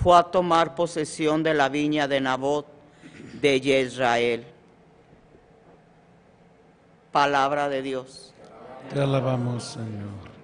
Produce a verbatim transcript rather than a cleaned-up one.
fue a tomar posesión de la viña de Nabot de Jezreel. Palabra de Dios. Te alabamos, Señor.